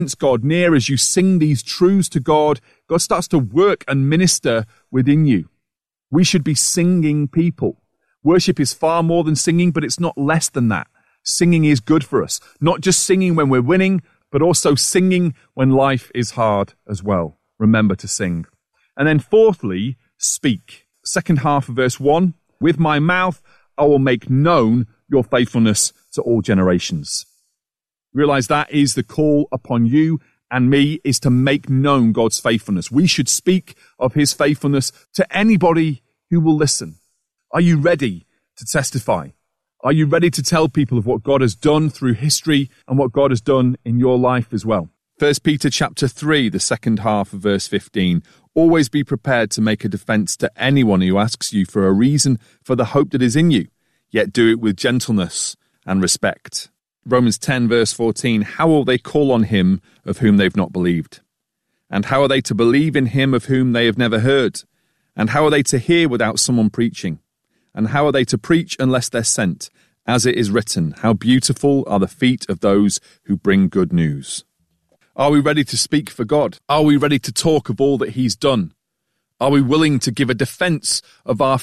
God near, as you sing these truths to God, God starts to work and minister within you. We should be singing people. Worship is far more than singing, but it's not less than that. Singing is good for us. Not just singing when we're winning, but also singing when life is hard as well. Remember to sing. And then fourthly, speak. Second half of verse 1, with my mouth I will make known your faithfulness to all generations. Realize that is the call upon you and me, is to make known God's faithfulness. We should speak of his faithfulness to anybody who will listen. Are you ready to testify? Are you ready to tell people of what God has done through history and what God has done in your life as well? 1 Peter chapter 3, the second half of verse 15. Always be prepared to make a defense to anyone who asks you for a reason for the hope that is in you, yet do it with gentleness and respect. Romans 10 verse 14. How will they call on him of whom they've not believed? And how are they to believe in him of whom they have never heard? And how are they to hear without someone preaching? And how are they to preach unless they're sent? As it is written, how beautiful are the feet of those who bring good news. Are we ready to speak for God? Are we ready to talk of all that he's done? Are we willing to give a defense of our